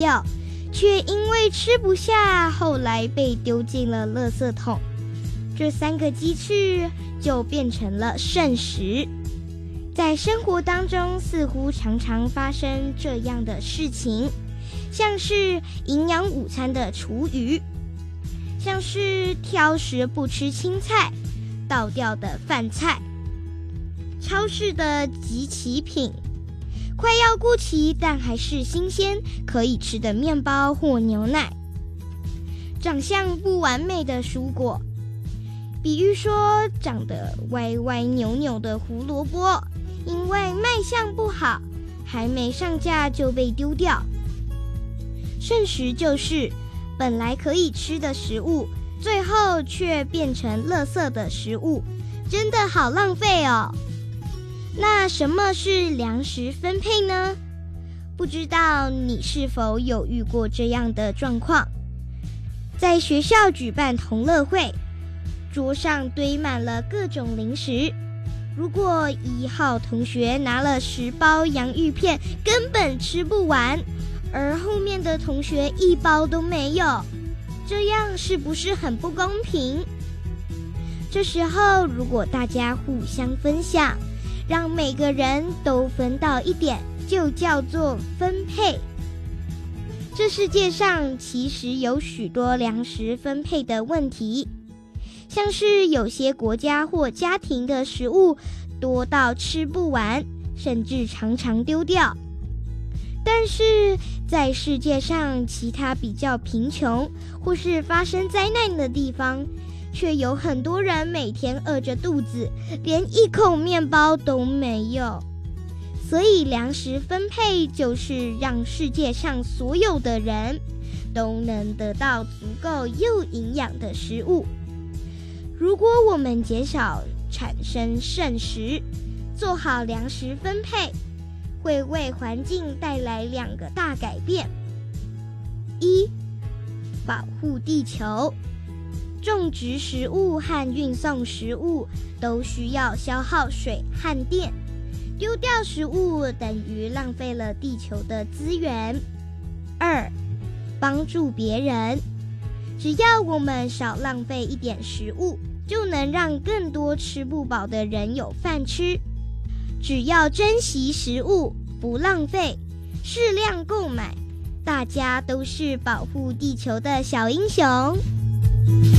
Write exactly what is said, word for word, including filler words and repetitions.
料，却因为吃不下，后来被丢进了垃圾桶。这三个鸡翅就变成了剩食。在生活当中，似乎常常发生这样的事情，像是营养午餐的厨余，像是挑食不吃青菜，倒掉的饭菜，超市的即期品，快要过期但还是新鲜可以吃的面包或牛奶，长相不完美的蔬果，比喻说长得歪歪扭扭的胡萝卜，因为卖相不好，还没上架就被丢掉。剩食就是本来可以吃的食物，最后却变成垃圾的食物，真的好浪费哦。那什么是粮食分配呢？不知道你是否有遇过这样的状况？在学校举办同乐会，桌上堆满了各种零食，如果一号同学拿了十包洋芋片，根本吃不完，而后面的同学一包都没有，这样是不是很不公平？这时候如果大家互相分享，让每个人都分到一点，就叫做分配。这世界上其实有许多粮食分配的问题，像是有些国家或家庭的食物多到吃不完，甚至常常丢掉。但是在世界上其他比较贫穷或是发生灾难的地方，却有很多人每天饿着肚子，连一口面包都没有。所以粮食分配就是让世界上所有的人都能得到足够又营养的食物。如果我们减少产生剩食，做好粮食分配，会为环境带来两个大改变。一，保护地球。种植食物和运送食物都需要消耗水和电，丢掉食物等于浪费了地球的资源。二，帮助别人。只要我们少浪费一点食物，就能让更多吃不饱的人有饭吃。只要珍惜食物，不浪费，适量购买，大家都是保护地球的小英雄。